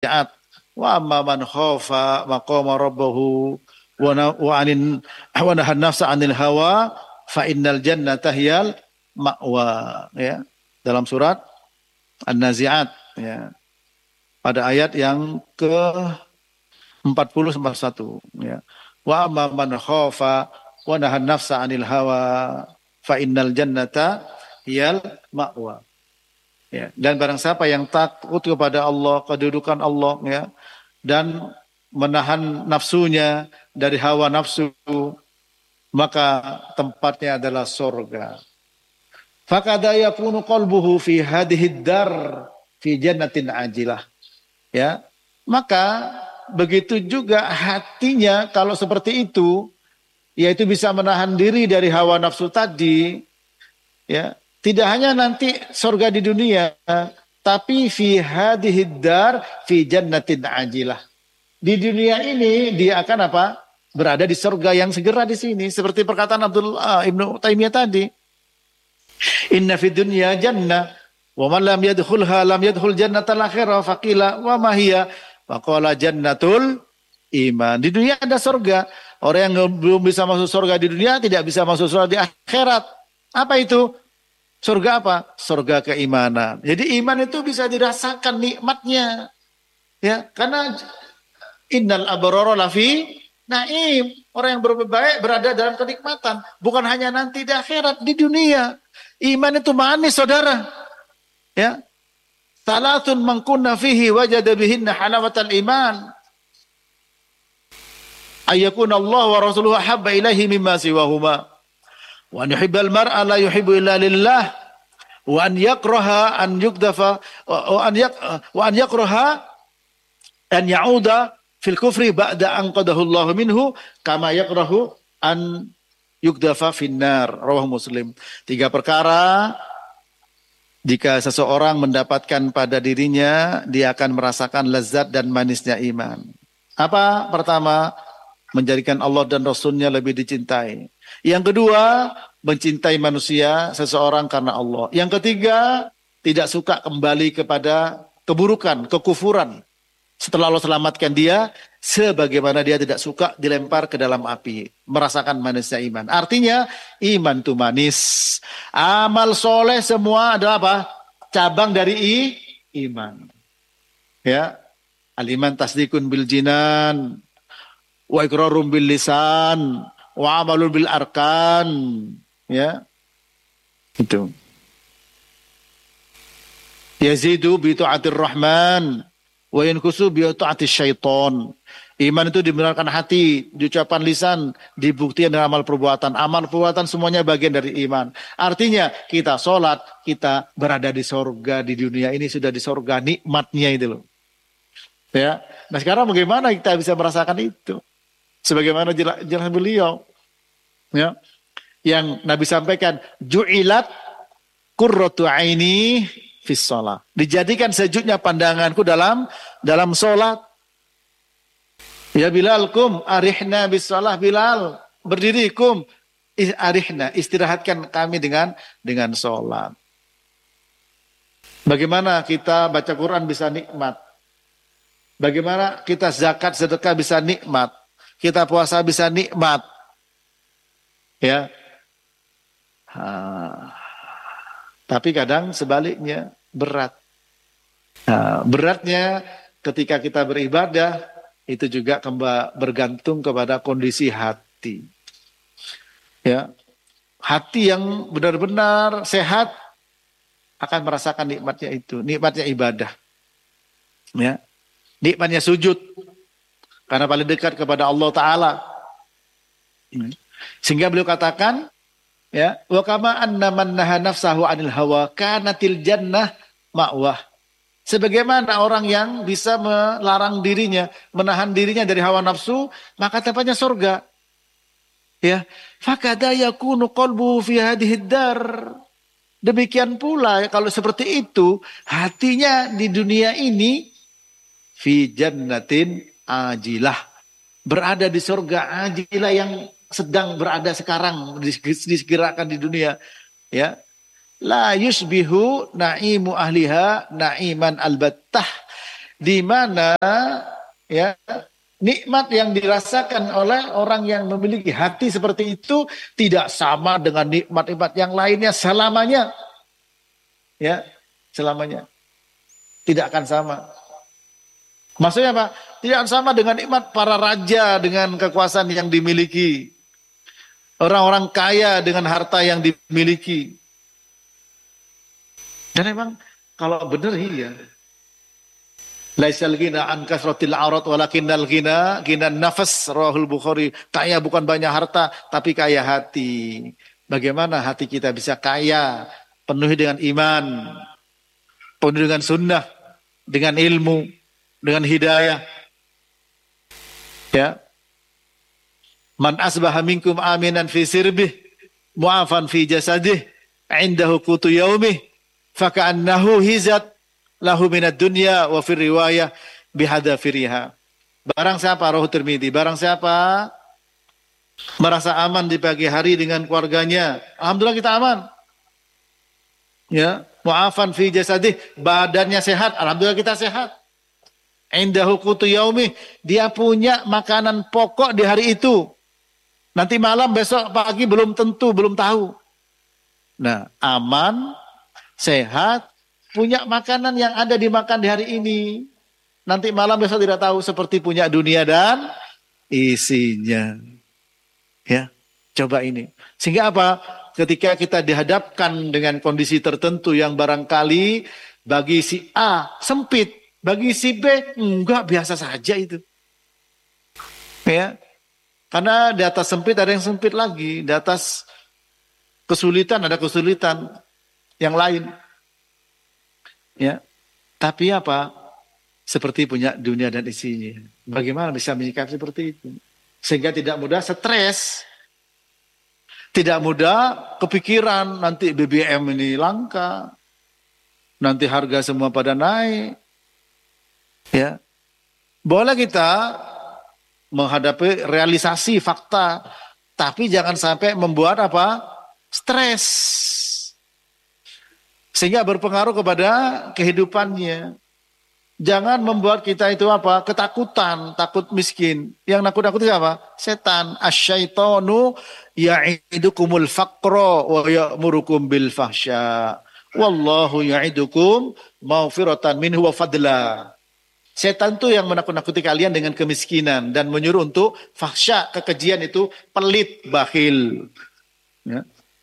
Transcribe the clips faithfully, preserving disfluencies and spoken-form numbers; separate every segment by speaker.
Speaker 1: an-nazi'at. Wa amma man khafa maqama rabbahu wa anin wa nahan nafsa 'anil hawa fa innal jannata hiyal ma'wa, ya. Dalam surat An-Nazi'at, ya. Pada ayat yang ke empat puluh sampai satu, ya. Wa amma man khafa wa nahan nafsa 'anil hawa fa innal jannata hiyal ma'wa. Ya, dan barang siapa yang takut kepada Allah, kedudukan Allah, ya, dan menahan nafsunya dari hawa nafsu, maka tempatnya adalah surga. Fakada yakunu qalbuhu fi hadhihi dar fi jannatin ajilah. Ya, maka begitu juga hatinya kalau seperti itu, yaitu bisa menahan diri dari hawa nafsu tadi, ya. Tidak hanya nanti surga di dunia, tapi fi hadhihi dar fi jannatin ajilah. Di dunia ini dia akan apa? Berada di surga yang segera di sini, seperti perkataan Abdullah Ibnu Taimiyah tadi. Inna fid dunya jannah wa man lam yadkhulha lam yadkhul jannatal akhirah faqila wa ma hiya faqala jannatul iman. Di dunia ada surga. Orang yang belum bisa masuk surga di dunia tidak bisa masuk surga di akhirat. Apa itu? Surga apa? Surga keimanan. Jadi iman itu bisa dirasakan nikmatnya. Ya, karena innal abrara lafi naim. Orang yang berbuat baik berada dalam kenikmatan, bukan hanya nanti di akhirat, di dunia. Iman itu manis, saudara. Ya. Salatun man kunna fihi wajada bihinna halawatal iman. Ayyakuna Allah wa rasuluhu habba ilaihi mimma siwahuma. Wa an yuhibbal mar'a la yuhibbu illa lillah wa an yakraha an yukdafa wa an yak wa an yakraha an ya'uda fil kufri ba'da an qadahu Allah minhu kama yakrahu an yukdafa finnar. Rawahu Muslim. Tiga perkara jika seseorang mendapatkan pada dirinya, dia akan merasakan lezat dan manisnya iman. Apa? Pertama, menjadikan Allah dan Rasulnya lebih dicintai. Yang kedua, mencintai manusia, seseorang karena Allah. Yang ketiga, tidak suka kembali kepada keburukan, kekufuran. Setelah Allah selamatkan dia, sebagaimana dia tidak suka dilempar ke dalam api. Merasakan manisnya iman. Artinya, iman itu manis. Amal soleh semua adalah apa? Cabang dari i, iman. Ya, al-iman tasdikun bil jinan, wa iqrarum bil lisan, wa amalun bil arkan, ya. Itu. Yazidu bi ta'atir rahman wa yankusu bi ta'atis syaiton. Iman itu dibenarkan hati, diucapkan lisan, dibuktikan dengan amal perbuatan. Amal perbuatan semuanya bagian dari iman. Artinya kita sholat, kita berada di sorga di dunia ini, sudah di sorga, nikmatnya itu loh. Ya. Nah sekarang bagaimana kita bisa merasakan itu? Sebagaimana jelas beliau, ya, yang Nabi sampaikan, ju'ilat qurratu aini fis shalah. Dijadikan sejuknya pandanganku dalam dalam salat. Ya Bilal, kum arihna bis shalah. Bilal, berdiri, kum arihna, istirahatkan kami dengan dengan salat. Bagaimana kita baca Quran bisa nikmat? Bagaimana kita zakat sedekah bisa nikmat? Kita puasa bisa nikmat, ya. Ha. Tapi kadang sebaliknya berat. Nah, beratnya ketika kita beribadah itu juga kembali bergantung kepada kondisi hati. Ya, hati yang benar-benar sehat akan merasakan nikmatnya itu, nikmatnya ibadah. Ya, nikmatnya sujud. Karena paling dekat kepada Allah Ta'ala. Sehingga beliau katakan, ya, wa kama anna man naha nafsahu 'anil hawa kanatil jannah ma'wah. Sebagaimana orang yang bisa melarang dirinya, menahan dirinya dari hawa nafsu, maka tempatnya surga. Ya, fakada yakunu qalbu fi hadhihi dar. Demikian pula kalau seperti itu, hatinya di dunia ini fi jannatin ajilah, berada di surga ajilah yang sedang berada sekarang, disegerakan di dunia, ya. La yusbihu naimu ahliha naiman albattah. di mana ya nikmat yang dirasakan oleh orang yang memiliki hati seperti itu tidak sama dengan nikmat-nikmat yang lainnya selamanya. Ya, selamanya. Tidak akan sama. Maksudnya apa? Tidak akan sama dengan nikmat para raja dengan kekuasaan yang dimiliki. Orang-orang kaya dengan harta yang dimiliki. Dan memang kalau benar iya. Laisal ghina an kasratil aurat walakinnal ghina ghina nafas rawahul Bukhari. Kaya bukan banyak harta tapi kaya hati. Bagaimana hati kita bisa kaya, penuhi dengan iman, penuhi dengan sunnah, dengan ilmu, dengan hidayah. Ya. Man asbaha minkum aminan fi sirbih mu'afan fi jasadih indahu qutu yaumih faka'annahu hizat lahu minad dunya wa fir riwayah bihadafiriha. Barang siapa, Rawahu Tirmidzi, barang siapa merasa aman di pagi hari dengan keluarganya, alhamdulillah kita aman. Ya, mu'afan fi jasadih, badannya sehat, alhamdulillah kita sehat. Indahu qutu yaumih, dia punya makanan pokok di hari itu. Nanti malam, besok pagi belum tentu, belum tahu. Nah, aman, sehat, punya makanan yang ada dimakan di hari ini. Nanti malam besok tidak tahu, seperti punya dunia dan isinya. Ya, coba ini. Sehingga apa? Ketika kita dihadapkan dengan kondisi tertentu yang barangkali bagi si A sempit, bagi si B enggak, biasa saja itu. Ya. Karena di atas sempit ada yang sempit lagi, di atas kesulitan ada kesulitan yang lain. Ya. Tapi apa? Seperti punya dunia dan isinya. Bagaimana bisa menyikapi seperti itu? Sehingga tidak mudah stres. Tidak mudah kepikiran nanti B B M ini langka. Nanti harga semua pada naik. Ya. Boleh kita menghadapi realisasi fakta, tapi jangan sampai membuat apa? Stres. Sehingga berpengaruh kepada kehidupannya. Jangan membuat kita itu apa? Ketakutan, takut miskin. Yang nakut-nakut itu apa? Setan. Asyaitonu ya'idukumul faqra wa ya'murukum bil fahsya. Wallahu ya'idukum maghfiratan minhu wa fadla. Setan itu yang menakut-nakuti kalian dengan kemiskinan dan menyuruh untuk fahsya, kekejian itu pelit, bakhil. Ya.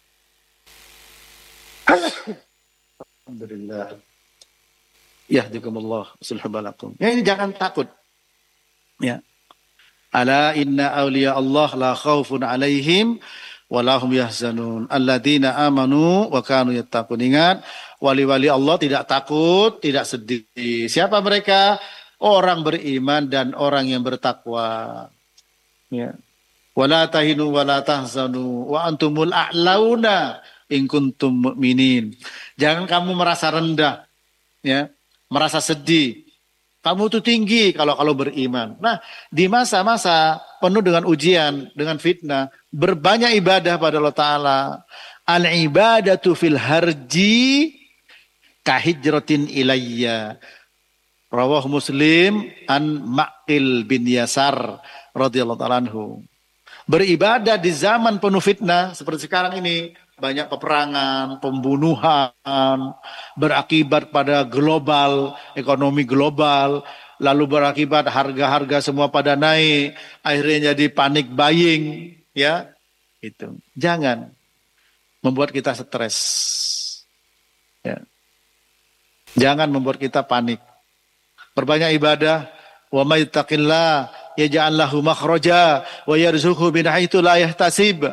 Speaker 1: Alhamdulillah. Yahdikumullah sulhubalakum. Ya, ini jangan takut. Ya. Ala inna awliya Allah la khawfun alaihim wa lahum yahzanun. Alladzina amanu wa kanu yattaqun. Ingat, wali-wali Allah tidak takut, tidak sedih. Siapa mereka? Orang beriman dan orang yang bertakwa. Ya. Wala tahinu wala tahzanu wa antumul a'launa in kuntum mu'minin. Jangan kamu merasa rendah, ya, merasa sedih. Kamu itu tinggi kalau kalau beriman. Nah, di masa-masa penuh dengan ujian, dengan fitnah, berbanyak ibadah pada Allah Ta'ala. Al-ibadatu fil harji kahijratin ilayya. Rawah Muslim an Ma'qil bin Yasar radhiyallahu ta'ala anhu. Beribadah di zaman penuh fitnah seperti sekarang ini, banyak peperangan, pembunuhan, berakibat pada global, ekonomi global, lalu berakibat harga-harga semua pada naik, akhirnya jadi panic buying, ya. Itu. Jangan membuat kita stres. Ya. Jangan membuat kita panik. Perbanyak ibadah, wa may yattaqillah yaj'al lahu makhraja wa yarzuqhu min haitsu la yahtasib.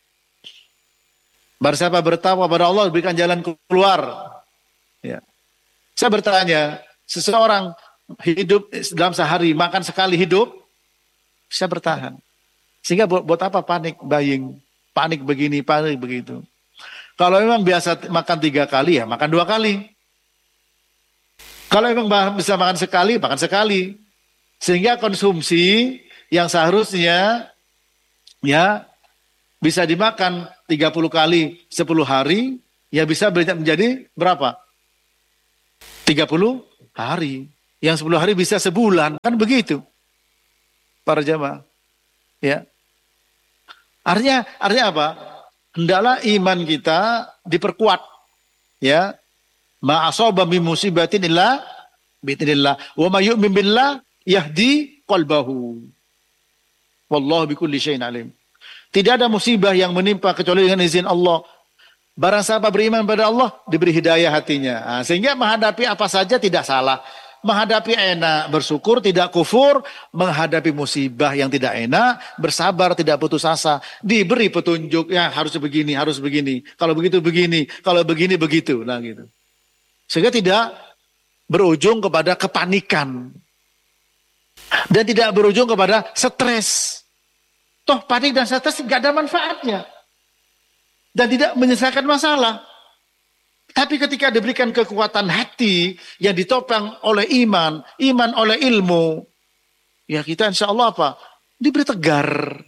Speaker 1: Barang siapa bertakwa pada Allah, berikan jalan keluar. Ya. Saya bertanya, seseorang hidup dalam sehari makan sekali hidup bisa bertahan. Sehingga buat, buat apa panik buying, panik begini, panik begitu. Kalau memang biasa makan tiga kali, ya makan dua kali. Kalau memang bisa makan sekali, makan sekali. Sehingga konsumsi yang seharusnya ya bisa dimakan tiga puluh kali sepuluh hari, ya bisa menjadi berapa? tiga puluh hari. Yang sepuluh hari bisa sebulan, kan begitu para jamaah. Ya. Artinya artinya apa? Hendaklah iman kita diperkuat. Ya. Ma asaba min musibatin illa bi'idznillah wa may yu'min billah yahdi qalbahu. Wallahu bikulli syai'in alim. Tidak ada musibah yang menimpa kecuali dengan izin Allah. Barang siapa beriman pada Allah, diberi hidayah hatinya. Nah, sehingga menghadapi apa saja tidak salah. Menghadapi enak, bersyukur, tidak kufur. Menghadapi musibah yang tidak enak, bersabar, tidak putus asa. Diberi petunjuk, ya harus begini, harus begini. Kalau begitu begini, kalau begini begitu. Nah gitu. Sehingga tidak berujung kepada kepanikan. Dan tidak berujung kepada stres. Toh panik dan stres tidak ada manfaatnya. Dan tidak menyelesaikan masalah. Tapi ketika diberikan kekuatan hati yang ditopang oleh iman, iman oleh ilmu, ya kita insya Allah apa? Diberi tegar.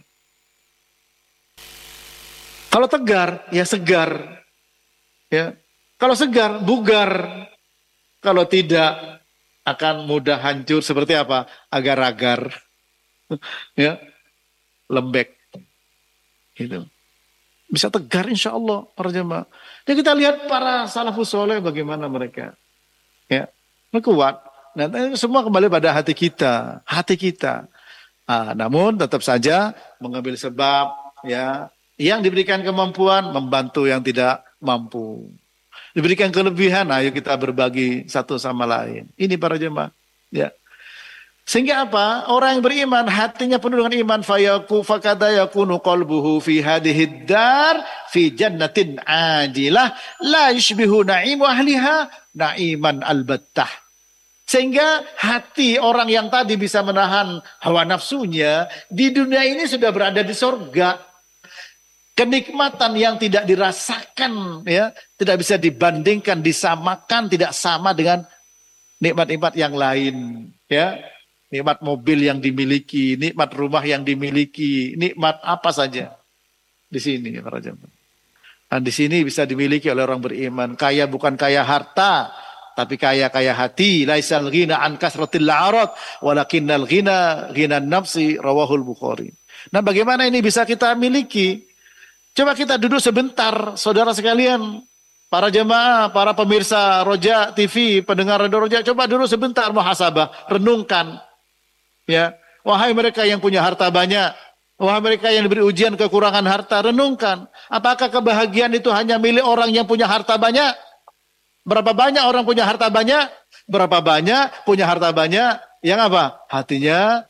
Speaker 1: Kalau tegar, ya segar. Ya. Kalau segar, bugar. Kalau tidak, akan mudah hancur seperti apa? Agar-agar. Ya. Lembek. Gitu. Bisa tegar insya Allah para jemaah. Dan kita lihat para salafus soleh bagaimana mereka. Ya, kuat. Nah, semua kembali pada hati kita. Hati kita. Ah, namun tetap saja mengambil sebab. Ya, yang diberikan kemampuan membantu yang tidak mampu. Diberikan kelebihan, ayo kita berbagi satu sama lain. Ini para jemaah. Ya. Sehingga apa? Orang yang beriman hatinya penuh dengan iman, fayaku fakada yakunu qalbuhu fi hadhihi dar fi jannatin ajilah la yushbihu na'imu ahliha na'iman albattah. Sehingga hati orang yang tadi bisa menahan hawa nafsunya di dunia ini sudah berada di sorga. Kenikmatan yang tidak dirasakan, ya, tidak bisa dibandingkan, disamakan, tidak sama dengan nikmat-nikmat yang lain, ya. Nikmat mobil yang dimiliki, nikmat rumah yang dimiliki, nikmat apa saja di sini para jemaah. Dan di sini bisa dimiliki oleh orang beriman. Kaya bukan kaya harta, tapi kaya kaya hati. Laisal ghina an kasratil la'arat, walakinnal ghina ghina nafsi, rawahul Bukhari. Nah, bagaimana ini bisa kita miliki? Coba kita duduk sebentar, saudara sekalian. Para jemaah, para pemirsa Roja T V, pendengar Radio Roja, coba duduk sebentar muhasabah, renungkan. Ya, wahai mereka yang punya harta banyak, wahai mereka yang diberi ujian kekurangan harta, renungkan. Apakah kebahagiaan itu hanya milik orang yang punya harta banyak? Berapa banyak orang punya harta banyak? Berapa banyak punya harta banyak yang apa? Hatinya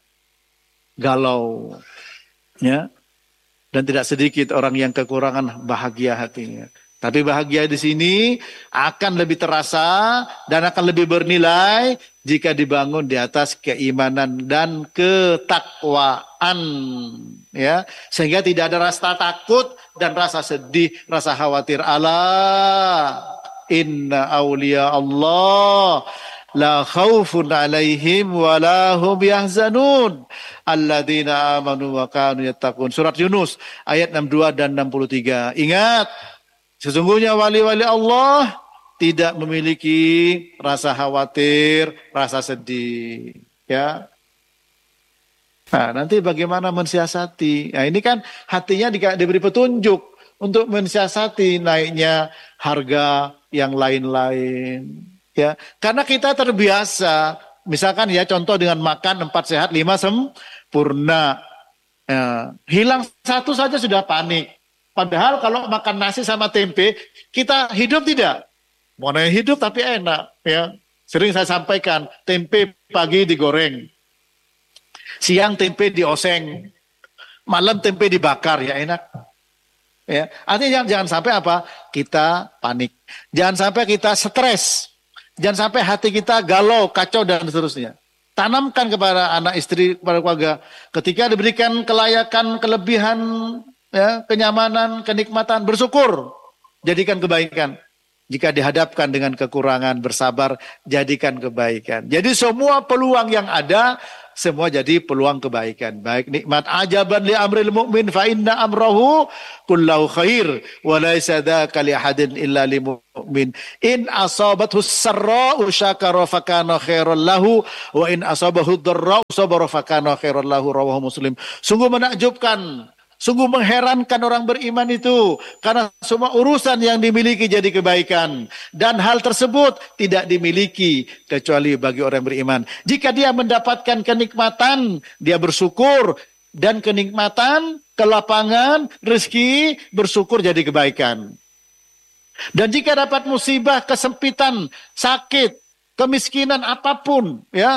Speaker 1: galau. Ya. Dan tidak sedikit orang yang kekurangan bahagia hatinya. Tapi bahagia di sini akan lebih terasa dan akan lebih bernilai jika dibangun di atas keimanan dan ketakwaan, ya, sehingga tidak ada rasa takut dan rasa sedih, rasa khawatir. Allah, inna auliya Allah la khaufun alaihim wa la hum yahzanun alladzina amanu wa kanu yattaqun. Surat Yunus ayat enam puluh dua dan enam puluh tiga. Ingat, sesungguhnya wali-wali Allah tidak memiliki rasa khawatir, rasa sedih. Ya. Nah, nanti bagaimana mensiasati? Nah, ini kan hatinya di, diberi petunjuk untuk mensiasati naiknya harga yang lain-lain. Ya, karena kita terbiasa, misalkan ya contoh dengan makan empat sehat lima sempurna. Ya, hilang satu saja sudah panik. Padahal kalau makan nasi sama tempe, kita hidup tidak? Mana yang hidup tapi enak, ya. Sering saya sampaikan, tempe pagi digoreng, siang tempe dioseng, malam tempe dibakar, ya enak. Ya, artinya jangan, jangan sampai apa? Kita panik. Jangan sampai kita stres. Jangan sampai hati kita galau, kacau dan seterusnya. Tanamkan kepada anak istri, kepada keluarga, ketika diberikan kelayakan, kelebihan, ya, kenyamanan, kenikmatan, bersyukur, jadikan kebaikan. Jika dihadapkan dengan kekurangan, bersabar, jadikan kebaikan. Jadi semua peluang yang ada, semua jadi peluang kebaikan. Baik nikmat ajaban li amril mu'min fa inna amrahu kullahu khair wa laysa dzaka li ahadin illa lil mu'min. In asabathu sarra'u syakara fa kana khairan lahu wa in asabahu dharra'u sabara fa kana khairan lahu, rawahu Muslim. Sungguh menakjubkan, sungguh mengherankan orang beriman itu, karena semua urusan yang dimiliki jadi kebaikan. Dan hal tersebut tidak dimiliki kecuali bagi orang beriman. Jika dia mendapatkan kenikmatan, dia bersyukur. Dan kenikmatan, kelapangan, rezeki, bersyukur jadi kebaikan. Dan jika dapat musibah, kesempitan, sakit, kemiskinan, apapun, ya,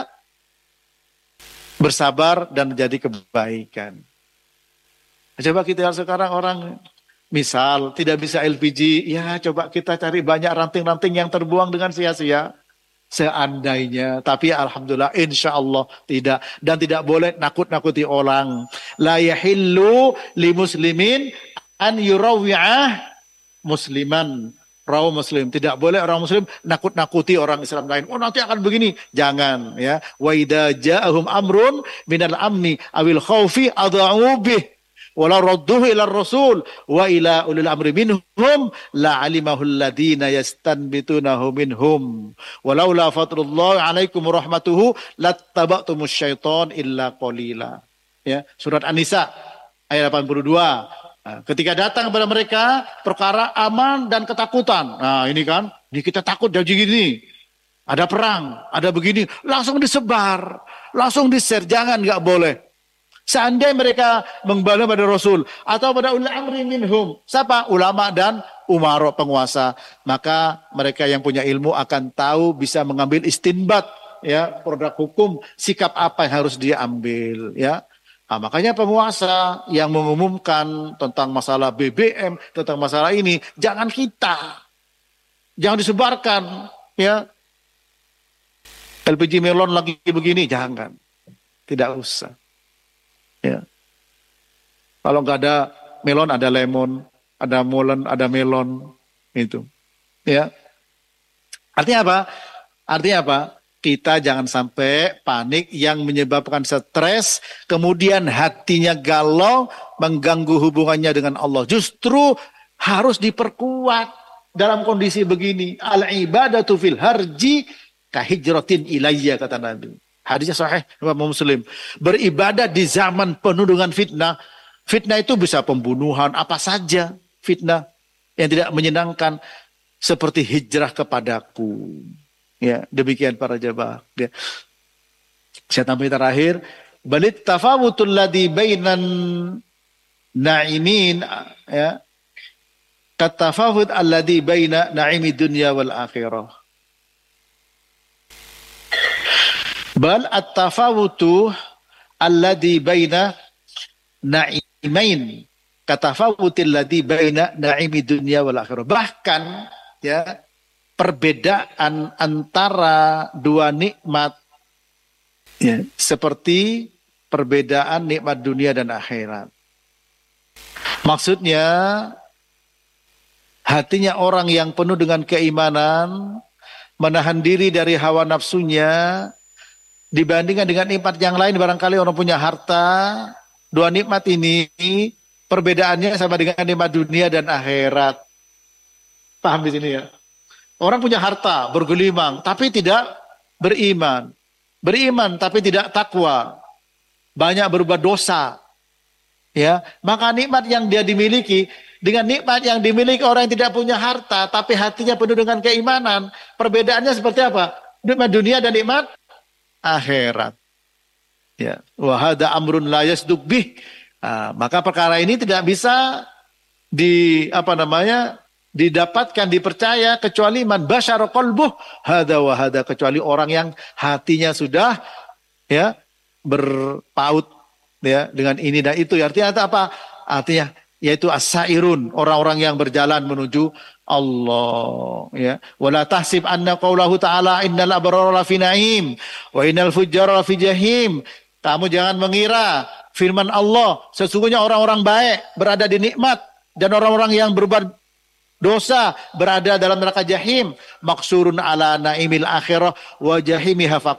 Speaker 1: bersabar dan menjadi kebaikan. Coba kita sekarang orang misal tidak bisa L P G, ya coba kita cari banyak ranting-ranting yang terbuang dengan sia-sia. Seandainya, tapi alhamdulillah insya Allah tidak. Dan tidak boleh nakut-nakuti orang. La yahillu li muslimin an yurawi'ah musliman. Rawu Muslim. Tidak boleh orang Muslim nakut-nakuti orang Islam lain. Oh nanti akan begini. Jangan. Ya. Wa idza ja'ahum amrun minal amni awil khawfi adha'u bih. Walau radduhu ila rasul wa ila ulil amri minhum la alimahu alladhina yastanbitunahu minhum walau la fadlullahi alaikum rahmatuhu lattaba'tumus syaitan illa qalila. Ya, surat An-Nisa ayat delapan puluh dua. Nah, ketika datang kepada mereka perkara aman dan ketakutan. Nah, ini kan, ini kita takut jadi gini. Ada perang, ada begini, langsung disebar, langsung di-share, jangan, enggak boleh. Seandainya mereka membela pada Rasul atau pada ulil amri minhum, siapa? Ulama dan umara penguasa, maka mereka yang punya ilmu akan tahu, bisa mengambil istinbat, ya, produk hukum, sikap apa yang harus dia ambil, ya. Nah, makanya penguasa yang mengumumkan tentang masalah B B M, tentang masalah ini, jangan kita, jangan disebarkan, ya. L P G melon lagi begini, jangan, tidak usah. Ya. Kalau nggak ada melon, ada lemon, ada molen, ada melon, itu. Ya. Artinya apa? Artinya apa? Kita jangan sampai panik yang menyebabkan stres, kemudian hatinya galau, mengganggu hubungannya dengan Allah. Justru harus diperkuat dalam kondisi begini. Al-ibadatu fil harji kahijratin ilayya, kata Nabi. Hadisnya sahih Imam Muslim. Beribadah di zaman penuh dengan fitnah. Fitnah itu bisa pembunuhan, apa saja fitnah yang tidak menyenangkan, seperti hijrah kepadaku. Ya, demikian para jamaah. Ya. Saya tambahin terakhir, balit tafawutul ladzi bainan na'imin, ya. Katafawut alladzi baina na'imi dunya wal akhirah. Bal at-tafawutu alladhi baina na'imain katafawutil ladhi baina na'imi dunya wal akhirah. Bahkan, ya, perbedaan antara dua nikmat, ya, seperti perbedaan nikmat dunia dan akhirat. Maksudnya hatinya orang yang penuh dengan keimanan, menahan diri dari hawa nafsunya, dibandingkan dengan nikmat yang lain. Barangkali orang punya harta, dua nikmat ini perbedaannya sama dengan nikmat dunia dan akhirat. Paham di sini ya? Orang punya harta, bergelimang, tapi tidak beriman. Beriman tapi tidak takwa. Banyak berbuat dosa. Ya, maka nikmat yang dia dimiliki dengan nikmat yang dimiliki orang yang tidak punya harta tapi hatinya penuh dengan keimanan, perbedaannya seperti apa? Nikmat dunia dan nikmat akhirat. Ya, wa hada amrun la yasduq bih. Nah, maka perkara ini tidak bisa di apa namanya? didapatkan, dipercaya kecuali man basyara qalbuh hada wa hada, kecuali orang yang hatinya sudah, ya, berpaut, ya, dengan ini dan itu. Artinya apa? Artinya yaitu as-sairun, orang-orang yang berjalan menuju Allah, ya. Wala tahsib anna qaulahu ta'ala innal abrara lafi na'im wa innal fujjara lafi jahim. Kamu jangan mengira firman Allah, sesungguhnya orang-orang baik berada di nikmat dan orang-orang yang berbuat dosa berada dalam neraka jahim. Maksurun ala naimil akhirah wa jahimiha faqat.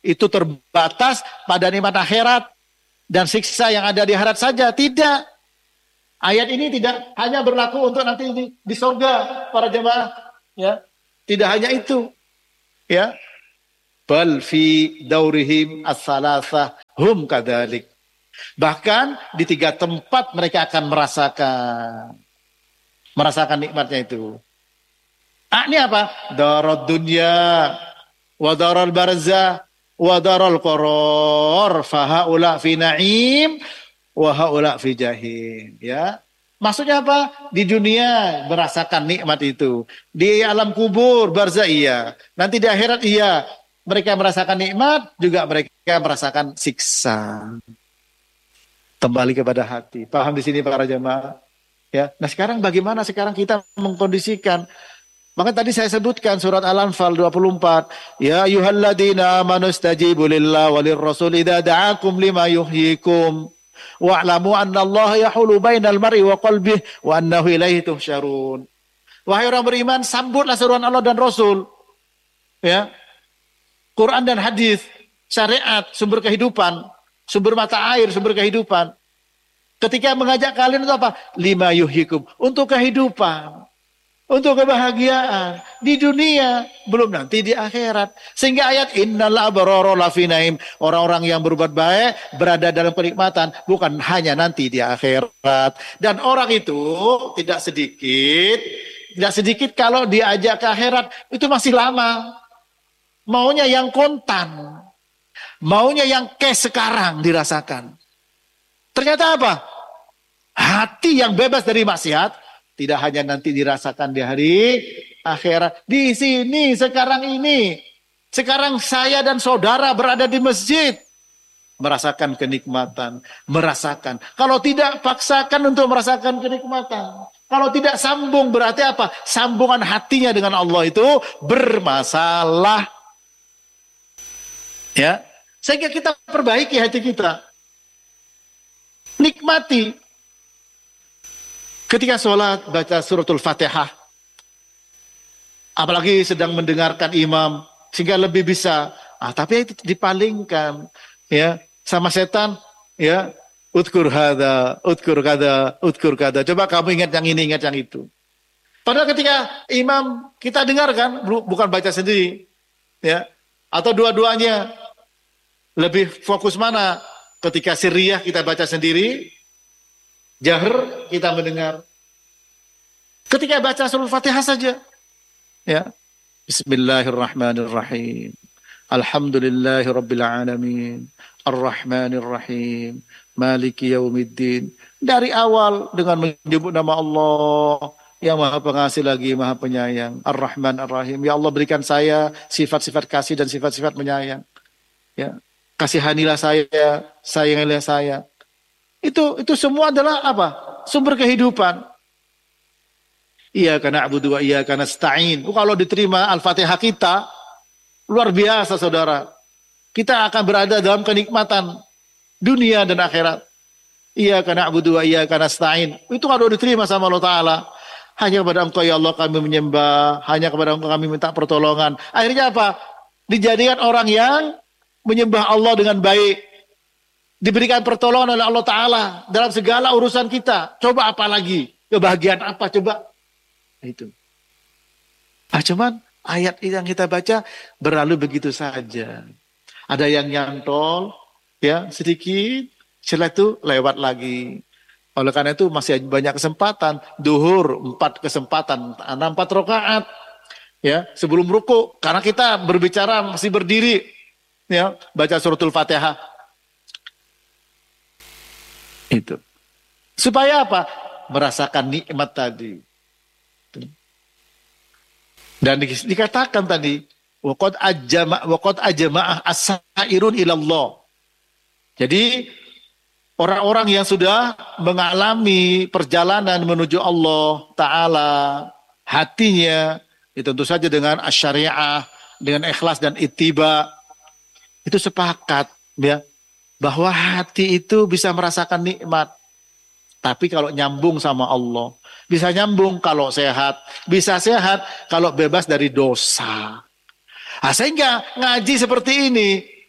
Speaker 1: itu terbatas pada nikmat akhirat dan siksa yang ada di akhirat saja. Tidak. Ayat ini tidak hanya berlaku untuk nanti di, di surga para jemaah, ya. Tidak hanya itu, ya. Bal fi daurihim as-salasah hum kadzalik. Bahkan di tiga tempat mereka akan merasakan merasakan nikmatnya itu. Ah, ini apa? Darad dunya wa daral barzah wa daral qaror fa haula fi na'im wa haula fi jahim, ya. Maksudnya apa? Di dunia merasakan nikmat itu. Di alam kubur barzah iya. Nanti di akhirat iya. Mereka merasakan nikmat, juga mereka merasakan siksa. Kembali kepada hati. Paham di sini para jemaah? Ya. Nah, sekarang bagaimana sekarang kita mengkondisikan? Maka tadi saya sebutkan surat Al-Anfal dua puluh empat. Ya ayyuhalladzina amanu istajibu lillahi walir rasul idza da'akum lima yuhyikum wa'lamu anna Allah yahulu bainal mar'i wa qalbihi wa annahu ilaihi tuhsyarun. Wahai orang beriman, sambutlah seruan Allah dan Rasul. Ya. Quran dan hadis, syariat, sumber kehidupan, sumber mata air, sumber kehidupan. Ketika mengajak kalian itu apa? Lima yuhyikum, untuk kehidupan. Untuk kebahagiaan di dunia, belum nanti di akhirat. Sehingga ayat innal abrara lafi naim, orang-orang yang berbuat baik berada dalam kenikmatan, bukan hanya nanti di akhirat. Dan orang itu tidak sedikit, tidak sedikit kalau diajak ke akhirat itu masih lama. Maunya yang kontan, maunya yang cash sekarang dirasakan. Ternyata apa? Hati yang bebas dari maksiat tidak hanya nanti dirasakan di hari akhirat. Di sini, sekarang ini. Sekarang saya dan saudara berada di masjid. Merasakan kenikmatan. Merasakan. Kalau tidak, paksakan untuk merasakan kenikmatan. Kalau tidak sambung, berarti apa? Sambungan hatinya dengan Allah itu bermasalah. Ya. Sehingga kita perbaiki hati kita. Nikmati. Ketika sholat baca suratul Fatihah, apalagi sedang mendengarkan imam, sehingga lebih bisa. Ah, tapi itu dipalingkan, ya, sama setan, ya, utkur hada, utkur kada, utkur kada. Coba kamu ingat yang ini, ingat yang itu. Padahal ketika imam kita dengarkan, bukan baca sendiri, ya, atau dua-duanya, lebih fokus mana? Ketika sirriyah kita baca sendiri, jahar kita mendengar. Ketika baca surah Fatihah saja. Ya. Bismillahirrahmanirrahim. Alhamdulillahirabbil alamin. Arrahmanirrahim. Maliki yaumiddin. Dari awal dengan menyebut nama Allah yang Maha Pengasih lagi Maha Penyayang. Ar-Rahman Ar-Rahim. Ya Allah, berikan saya sifat-sifat kasih dan sifat-sifat menyayang. Ya. Kasihanilah saya, sayangilah saya. Itu itu semua adalah apa? Sumber kehidupan. Iyyaka na'budu wa iyyaka nasta'in. Kalau diterima Al-Fatihah kita, luar biasa saudara. Kita akan berada dalam kenikmatan dunia dan akhirat. Iyyaka na'budu wa iyyaka nasta'in. Itu kalau diterima sama Allah Ta'ala. Hanya kepada Engkau ya Allah kami menyembah. Hanya kepada Engkau kami minta pertolongan. Akhirnya apa? Dijadikan orang yang menyembah Allah dengan baik. Diberikan pertolongan oleh Allah Ta'ala dalam segala urusan kita. Coba apa lagi? Kebahagiaan apa? Coba. Itu. Ah, cuman ayat yang kita baca berlalu begitu saja. Ada yang nyantol, ya sedikit, setelah itu lewat lagi. Oleh karena itu masih banyak kesempatan. Duhur, empat kesempatan, enam empat rakaat. Ya, sebelum ruku. Karena kita berbicara masih berdiri. Ya, baca suratul Fatihah. Itu. Supaya apa? Merasakan nikmat tadi. Dan di, dikatakan tadi, waqad ajma waqad ajma'ah as-sa'irun ila Allah. Jadi orang-orang yang sudah mengalami perjalanan menuju Allah Ta'ala, hatinya itu tentu saja dengan asyariah, dengan ikhlas dan ittiba, itu sepakat ya bahwa hati itu bisa merasakan nikmat. Tapi kalau nyambung sama Allah, bisa nyambung kalau sehat, bisa sehat kalau bebas dari dosa. Nah, sehingga ngaji seperti ini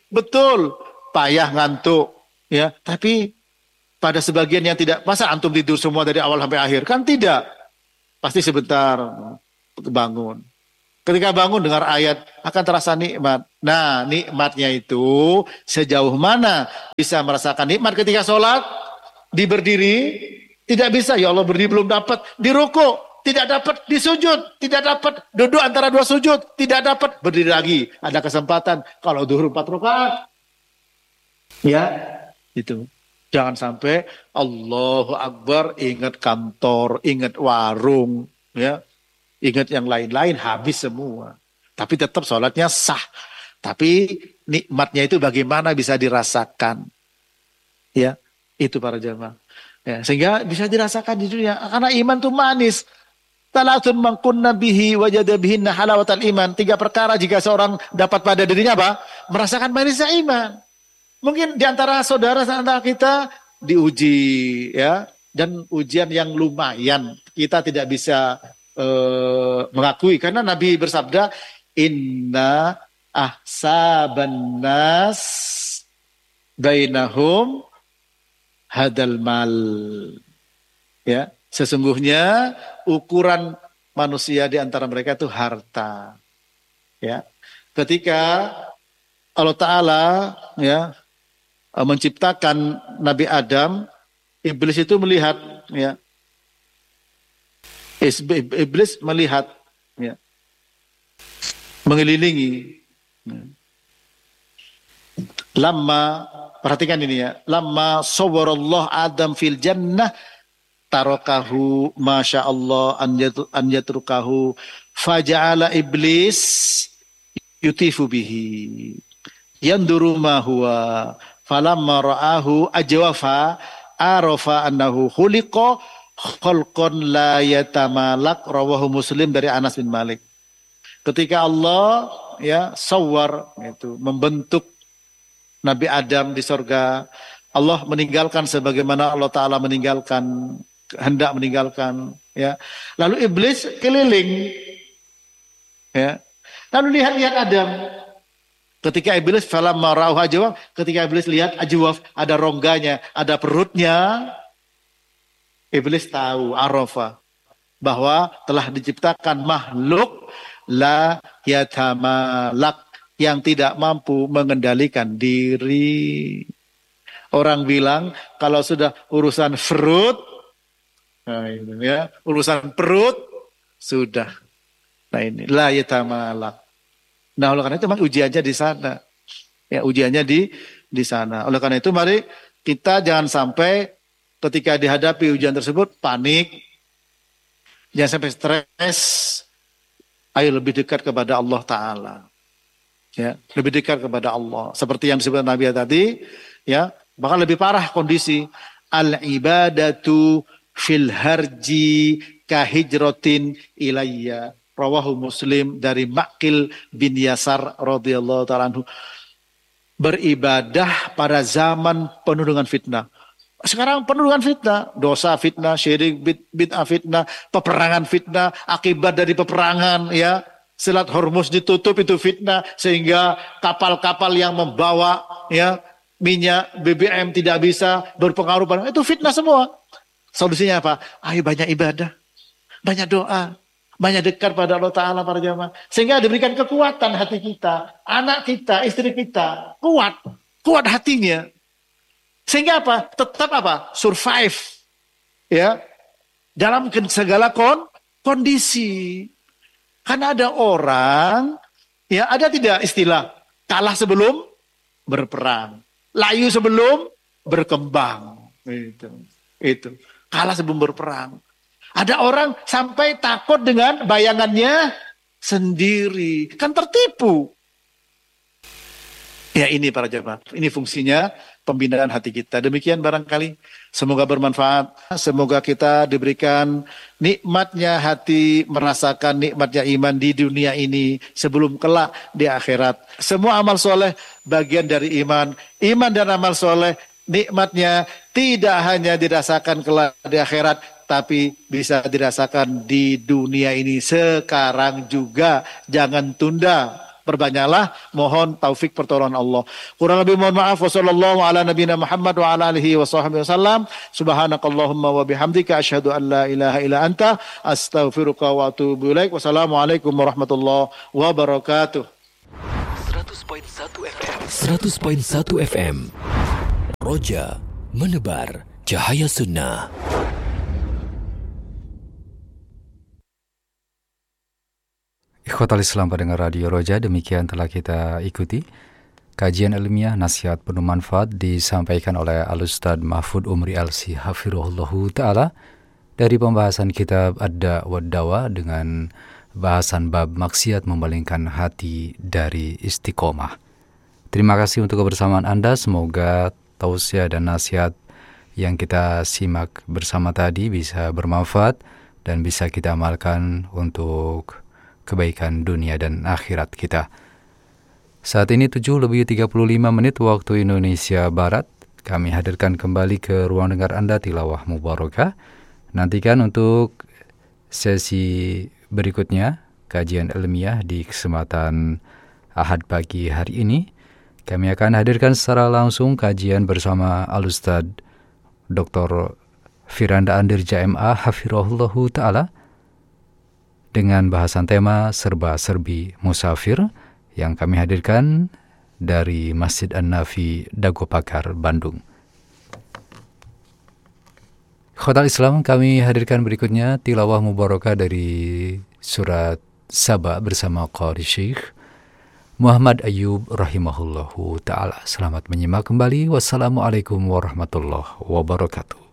Speaker 1: Betul, payah ngantuk, ya. Tapi pada sebagian yang tidak, masa antum tidur semua dari awal sampai akhir? Kan tidak. Pasti sebentar bangun. Ketika bangun dengar ayat akan terasa nikmat. Nah, nikmatnya itu sejauh mana bisa merasakan nikmat ketika sholat? Di berdiri tidak bisa. Ya Allah, berdiri belum dapat. Di ruku tidak dapat. Di sujud tidak dapat. Duduk antara dua sujud tidak dapat. Berdiri lagi. Ada kesempatan. Kalau zuhur empat rakaat. Ya, itu. Jangan sampai Allahu Akbar ingat kantor, ingat warung, ya. Ingat yang lain-lain, habis semua. Tapi tetap sholatnya sah. Tapi nikmatnya itu bagaimana bisa dirasakan. Ya, itu para jamaah. Ya, sehingga bisa dirasakan di dunia. Karena iman itu manis. Talatun mangkunna bihi wajada bihinna halawatal iman. Tiga perkara jika seorang dapat pada dirinya apa? Merasakan manisnya iman. Mungkin di antara saudara-saudara kita diuji, ya. Dan ujian yang lumayan. Kita tidak bisa Uh, mengakui karena Nabi bersabda inna ahsaban nas bainahum hadal mal, ya, sesungguhnya ukuran manusia di antara mereka itu harta, ya. Ketika Allah Ta'ala, ya, menciptakan Nabi Adam, iblis itu melihat, ya, iblis melihat, ya, mengelilingi. Lama, perhatikan ini ya, lama sawwarallah Adam fil jannah tarakahu masya Allah an yatrukahu faja'ala iblis yutifu bihi yanduru ma huwa falamma ra'ahu ajwafa arafa annahu khuliqa khalqan la yatamalak, rawahu Muslim dari Anas bin Malik. Ketika Allah, ya, sawar, itu membentuk Nabi Adam di sorga, Allah meninggalkan sebagaimana Allah Ta'ala meninggalkan, hendak meninggalkan, ya. Lalu iblis keliling, ya. Lalu lihat-lihat Adam. Ketika iblis falamma ra'ahu ajwaf, ketika iblis lihat ajwaf, ada rongganya, ada perutnya, iblis tahu, arafa, bahwa telah diciptakan makhluk la yatamalak, yang tidak mampu mengendalikan diri. Orang bilang kalau sudah urusan perut, nah ini ya, urusan perut sudah. Nah ini la yatamalak. Nah, oleh karena itu memang ujiannya di sana. Ya, ujiannya di di sana. Oleh karena itu mari kita jangan sampai ketika dihadapi ujian tersebut panik, jangan sampai stres. Ayo lebih dekat kepada Allah Ta'ala, ya, lebih dekat kepada Allah. Seperti yang disebut Nabi tadi, ya, bahkan lebih parah kondisi. Al ibadatu fil harji kahijrotin ilayya. Rawahu Muslim dari Maqil bin Yasar radhiyallahu ta'ala anhu. Beribadah pada zaman penuh dengan fitnah. Sekarang penuh dengan fitnah, dosa fitnah, syirik bid'ah fitnah, peperangan fitnah, akibat dari peperangan, ya, Selat Hormuz ditutup itu fitnah, sehingga kapal-kapal yang membawa, ya, minyak B B M tidak bisa berpengaruh pada itu, fitnah semua. Solusinya apa? Ayo banyak ibadah, banyak doa, banyak dekat pada Allah Ta'ala para jamaah, sehingga diberikan kekuatan hati kita, anak kita, istri kita, kuat, kuat hatinya. Sehingga apa? Tetap apa? Survive, ya, dalam segala kon kondisi. Karena ada orang, ya, ada tidak istilah kalah sebelum berperang, layu sebelum berkembang. Itu, itu kalah sebelum berperang. Ada orang sampai takut dengan bayangannya sendiri, kan tertipu. Ya, ini para jemaah, ini fungsinya pembinaan hati kita. Demikian barangkali, semoga bermanfaat. Semoga kita diberikan nikmatnya hati, merasakan nikmatnya iman di dunia ini sebelum kelak di akhirat. Semua amal soleh bagian dari iman. Iman dan amal soleh nikmatnya tidak hanya dirasakan kelak di akhirat, tapi bisa dirasakan di dunia ini sekarang juga. Jangan tunda. Berbanyaklah mohon taufik pertolongan Allah. Kurang lebih mohon maaf. Wassallallahu ala nabiyina Muhammad wa ala alihi wa sahbihi wasallam. Subhanakallahumma wa bihamdika asyhadu an la ilaha illa anta astaghfiruka wa atubu ilaik. Wassalamualaikum warahmatullahi wabarakatuh.
Speaker 2: seratus koma satu F M seratus koma satu F M Roja menebar cahaya sunnah.
Speaker 3: Ikhwatal Islam pendengar Radio Roja, demikian telah kita ikuti kajian ilmiah nasihat penuh manfaat disampaikan oleh Al-Ustaz Mahfud Umri Alsi Hafirullahu Ta'ala dari pembahasan kitab Ad-Da' wa Dawa dengan bahasan bab maksiat memalingkan hati dari istiqomah. Terima kasih untuk kebersamaan Anda. Semoga tausiah dan nasihat yang kita simak bersama tadi bisa bermanfaat dan bisa kita amalkan untuk kebaikan dunia dan akhirat kita. Saat ini tujuh lebih tiga puluh lima menit waktu Indonesia Barat. Kami hadirkan kembali ke ruang dengar Anda tilawah mubarakah. Nantikan untuk sesi berikutnya kajian ilmiah di kesempatan Ahad pagi hari ini. Kami akan hadirkan secara langsung kajian bersama Al-Ustaz Doktor Firanda Andirja M A Hafirullahu Ta'ala dengan bahasan tema serba-serbi musafir yang kami hadirkan dari Masjid An-Nafi Dago Pakar, Bandung. Khotal Islam, kami hadirkan berikutnya tilawah mubarakah dari surat Saba bersama Qari Syekh Muhammad Ayub rahimahullahu ta'ala. Selamat menyimak kembali. Wassalamualaikum warahmatullahi wabarakatuh.